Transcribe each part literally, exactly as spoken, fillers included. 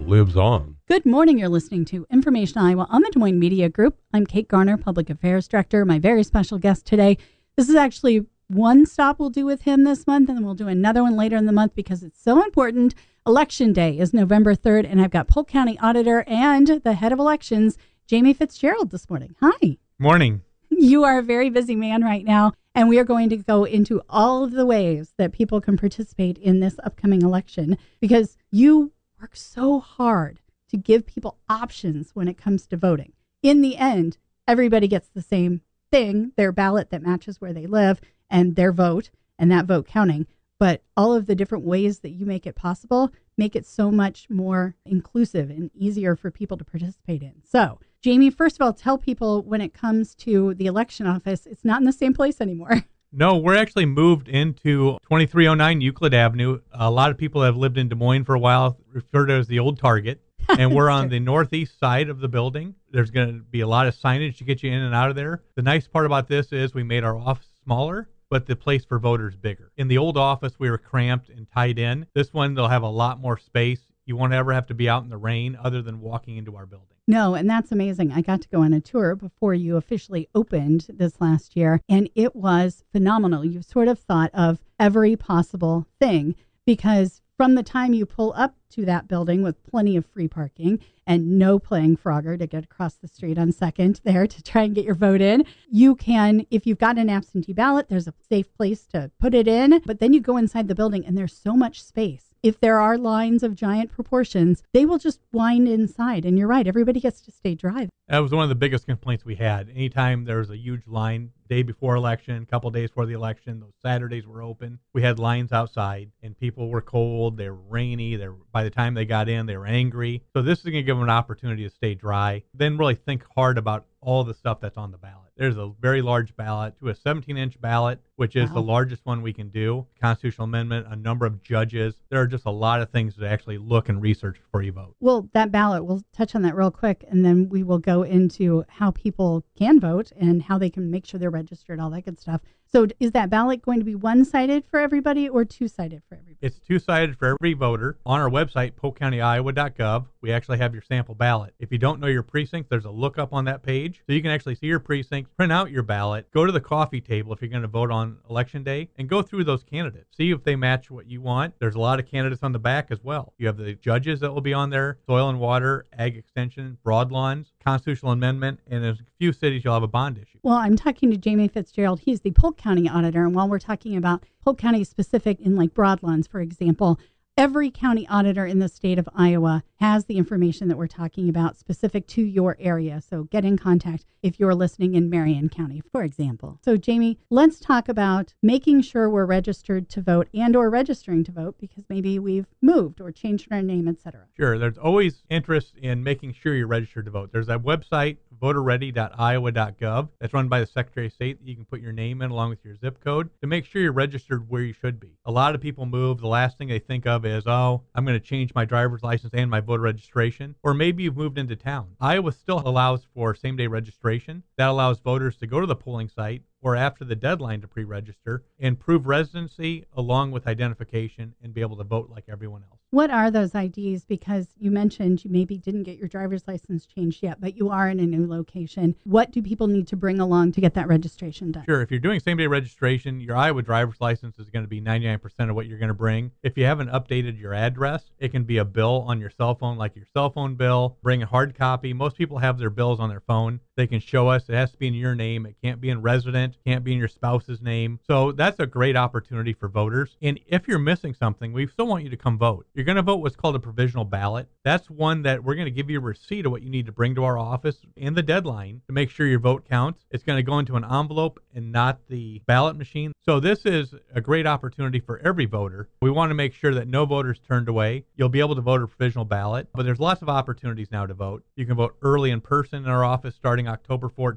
lives on. Good morning. You're listening to Information Iowa on the Des Moines Media Group. I'm Kate Garner, Public Affairs Director. My very special guest today. This is actually one stop we'll do with him this month, and then we'll do another one later in the month because it's so important. Election Day is November third, and I've got Polk County Auditor and the head of elections, Jamie Fitzgerald, this morning. Hi. Morning. You are a very busy man right now, and we are going to go into all of the ways that people can participate in this upcoming election because you work so hard to give people options when it comes to voting. In the end, everybody gets the same thing, their ballot that matches where they live and their vote and that vote counting. But all of the different ways that you make it possible make it so much more inclusive and easier for people to participate in. So, Jamie, first of all, tell people when it comes to the election office, it's not in the same place anymore. No, we're actually moved into twenty-three oh nine Euclid Avenue. A lot of people have lived in Des Moines for a while, referred to as the old Target. And we're on the northeast side of the building. There's going to be a lot of signage to get you in and out of there. The nice part about this is we made our office smaller, but the place for voters bigger. In the old office, we were cramped and tied in. This one, they'll have a lot more space. You won't ever have to be out in the rain other than walking into our building. No, and that's amazing. I got to go on a tour before you officially opened this last year, and it was phenomenal. You sort of thought of every possible thing because from the time you pull up to that building with plenty of free parking and no playing Frogger to get across the street on Second there to try and get your vote in, you can, if you've got an absentee ballot, there's a safe place to put it in, but then you go inside the building and there's so much space. If there are lines of giant proportions, they will just wind inside. And you're right, everybody gets to stay dry. That was one of the biggest complaints we had. Anytime there was a huge line, day before election, a couple days before the election, those Saturdays were open. We had lines outside, and people were cold, they were rainy. They were, by the time they got in, they were angry. So this is going to give them an opportunity to stay dry. Then really think hard about all the stuff that's on the ballot. There's a very large ballot to a seventeen-inch ballot, which is wow. the largest one we can do. Constitutional amendment, a number of judges. There are just a lot of things to actually look and research before you vote. Well, that ballot, we'll touch on that real quick, and then we will go into how people can vote and how they can make sure they're registered, all that good stuff. So is that ballot going to be one-sided for everybody or two-sided for everybody? It's two-sided for every voter. On our website, polk county iowa dot gov, we actually have your sample ballot. If you don't know your precinct, there's a lookup on that page. So you can actually see your precinct, print out your ballot, go to the coffee table if you're going to vote on election day, and go through those candidates. See if they match what you want. There's a lot of candidates on the back as well. You have the judges that will be on there, soil and water, ag extension, broadlawns, constitutional amendment, and in a few cities you'll have a bond issue. Well, I'm talking to Jamie Fitzgerald. He's the Polk County Auditor, and while we're talking about Polk County specific in like broadlawns, for example, every county auditor in the state of Iowa has the information that we're talking about specific to your area. So get in contact if you're listening in Marion County, for example. So Jamie, let's talk about making sure we're registered to vote and or registering to vote because maybe we've moved or changed our name, et cetera. Sure. There's always interest in making sure you're registered to vote. There's a website, voter ready dot iowa dot gov, that's run by the Secretary of State that you can put your name in along with your zip code to make sure you're registered where you should be. A lot of people move. The last thing they think of is, oh, I'm going to change my driver's license and my voter registration. Or maybe you've moved into town. Iowa still allows for same-day registration. That allows voters to go to the polling site or after the deadline to pre-register and prove residency along with identification and be able to vote like everyone else. What are those I Ds? Because you mentioned you maybe didn't get your driver's license changed yet, but you are in a new location. What do people need to bring along to get that registration done? Sure. If you're doing same-day registration, your Iowa driver's license is going to be ninety-nine percent of what you're going to bring. If you haven't updated your address, it can be a bill on your cell phone, like your cell phone bill. Bring a hard copy. Most people have their bills on their phone. They can show us. It has to be in your name. It can't be in resident. Can't be in your spouse's name. So that's a great opportunity for voters. And if you're missing something, we still want you to come vote. You're going to vote what's called a provisional ballot. That's one that we're going to give you a receipt of what you need to bring to our office and the deadline to make sure your vote counts. It's going to go into an envelope and not the ballot machine. So this is a great opportunity for every voter. We want to make sure that no voter's turned away. You'll be able to vote a provisional ballot, but there's lots of opportunities now to vote. You can vote early in person in our office starting October fourteenth.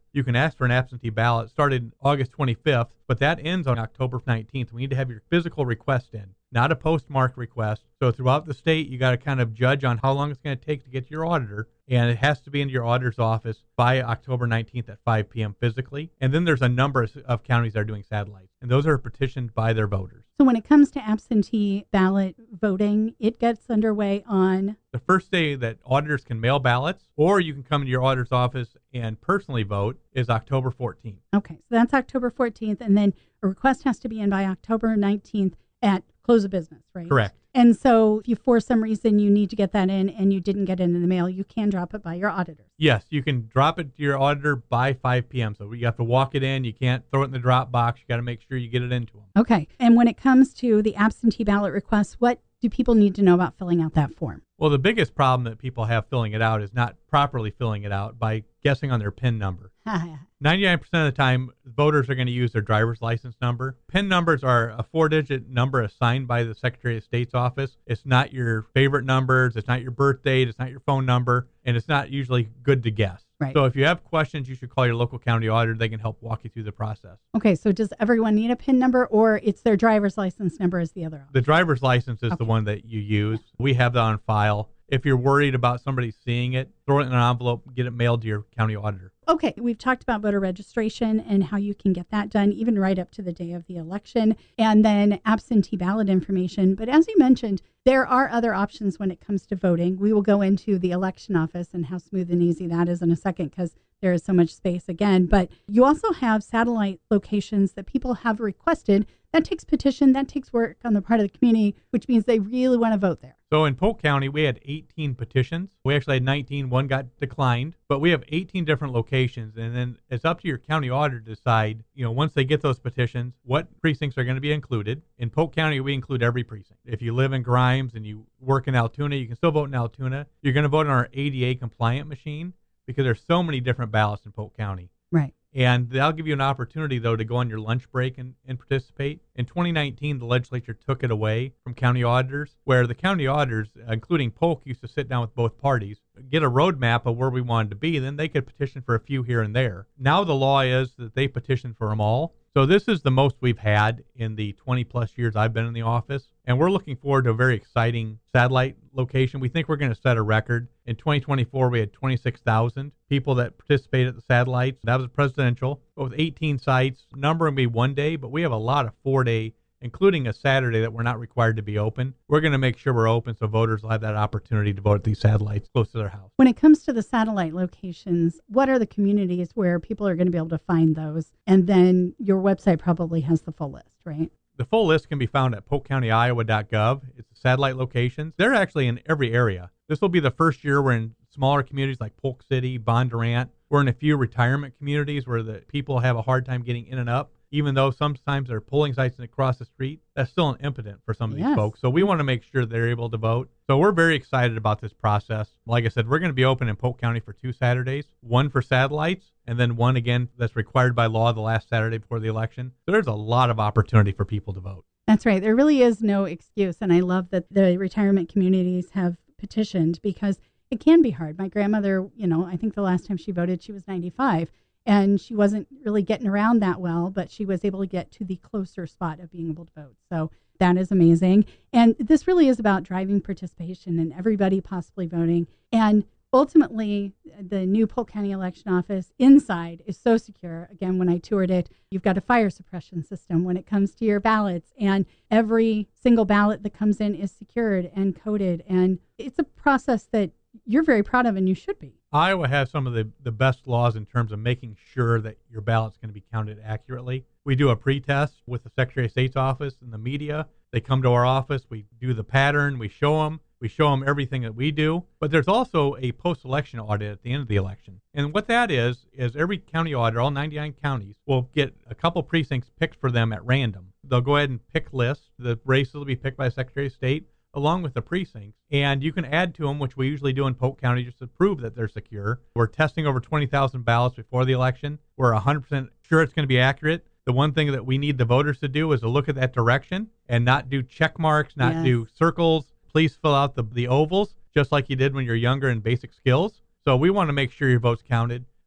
you can ask for an absentee ballot. It started August twenty-fifth, but that ends on October nineteenth. We need to have your physical request in, not a postmark request. So throughout the state, you got to kind of judge on how long it's going to take to get to your auditor, and it has to be in your auditor's office by October nineteenth at five p.m. physically. And then there's a number of counties that are doing satellites, and those are petitioned by their voters. So when it comes to absentee ballot voting, it gets underway on the first day that auditors can mail ballots, or you can come to your auditor's office and personally vote, is October fourteenth. Okay, so that's October fourteenth, and then a request has to be in by October nineteenth at close of business, right? Correct. And so if you, for some reason, you need to get that in and you didn't get it in the mail, you can drop it by your auditor. Yes, you can drop it to your auditor by five p.m. So you have to walk it in. You can't throw it in the drop box. You got to make sure you get it into them. Okay. And when it comes to the absentee ballot requests, what do people need to know about filling out that form? Well, the biggest problem that people have filling it out is not properly filling it out by guessing on their PIN number. ninety-nine percent of the time, voters are going to use their driver's license number. PIN numbers are a four-digit number assigned by the Secretary of State's office. It's not your favorite numbers. It's not your birth date. It's not your phone number. And it's not usually good to guess. Right. So if you have questions, you should call your local county auditor. They can help walk you through the process. Okay, so does everyone need a PIN number, or it's their driver's license number is the other option? The driver's license is Okay. the one that you use. We have that on file. If you're worried about somebody seeing it, throw it in an envelope, get it mailed to your county auditor. Okay, we've talked about voter registration and how you can get that done even right up to the day of the election, and then absentee ballot information. But as you mentioned, there are other options when it comes to voting. We will go into the election office and how smooth and easy that is in a second, because there is so much space again. But you also have satellite locations that people have requested. That takes petition, that takes work on the part of the community, which means they really want to vote there. So in Polk County, we had eighteen petitions. We actually had nineteen. One got declined, but we have eighteen different locations. And then it's up to your county auditor to decide, you know, once they get those petitions, what precincts are going to be included. In Polk County, we include every precinct. If you live in Grimes and you work in Altoona, you can still vote in Altoona. You're going to vote on our A D A compliant machine because there's so many different ballots in Polk County. Right. And that'll give you an opportunity, though, to go on your lunch break and, and participate. In twenty nineteen, the legislature took it away from county auditors, where the county auditors, including Polk, used to sit down with both parties, get a roadmap of where we wanted to be, then they could petition for a few here and there. Now the law is that they petition for them all. So this is the most we've had in the twenty-plus years I've been in the office, and we're looking forward to a very exciting satellite location. We think we're going to set a record. In twenty twenty-four, we had twenty-six thousand people that participated at the satellites. That was presidential, but with eighteen sites. Number will be one day, but we have a lot of four-day, including a Saturday that we're not required to be open. We're going to make sure we're open so voters will have that opportunity to vote at these satellites close to their house. When it comes to the satellite locations, what are the communities where people are going to be able to find those? And then your website probably has the full list, right? The full list can be found at polk county iowa dot gov. It's the satellite locations. They're actually in every area. This will be the first year we're in smaller communities like Polk City, Bondurant. We're in a few retirement communities where the people have a hard time getting in and up. Even though sometimes there are polling sites across the street, that's still an impotent for some of these Yes. folks. So we want to make sure they're able to vote. So we're very excited about this process. Like I said, we're going to be open in Polk County for two Saturdays, one for satellites, and then one again that's required by law the last Saturday before the election. So there's a lot of opportunity for people to vote. That's right. There really is no excuse. And I love that the retirement communities have petitioned, because it can be hard. My grandmother, you know, I think the last time she voted, she was ninety-five. And she wasn't really getting around that well, but she was able to get to the closer spot of being able to vote. So that is amazing. And this really is about driving participation and everybody possibly voting. And ultimately, the new Polk County election office inside is so secure. Again, when I toured it, you've got a fire suppression system when it comes to your ballots, and every single ballot that comes in is secured and coded. And it's a process that you're very proud of, and you should be. Iowa has some of the, the best laws in terms of making sure that your ballot's going to be counted accurately. We do a pre-test with the Secretary of State's office and the media. They come to our office. We do the pattern. We show them. We show them everything that we do. But there's also a post-election audit at the end of the election. And what that is, is every county auditor, all ninety-nine counties, will get a couple precincts picked for them at random. They'll go ahead and pick lists. The races will be picked by the Secretary of State, along with the precincts, and you can add to them, which we usually do in Polk County just to prove that they're secure. We're testing over twenty thousand ballots before the election. We're one hundred percent sure it's going to be accurate. The one thing that we need the voters to do is to look at that direction and not do check marks, not Yes. do circles. Please fill out the, the ovals, just like you did when you're younger in basic skills. So we want to make sure your vote's counted.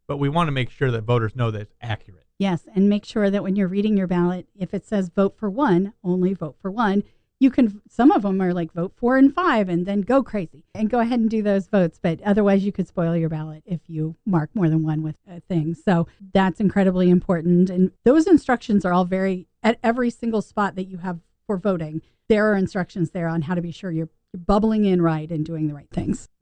but we want to make sure that voters know that it's accurate. Yes, and make sure that when you're reading your ballot, if it says vote for one, only vote for one. You can, some of them are like vote four and five and then go crazy and go ahead and do those votes. But otherwise, you could spoil your ballot if you mark more than one with a thing. So that's incredibly important. And those instructions are all very, at every single spot that you have for voting, there are instructions there on how to be sure you're bubbling in right and doing the right things.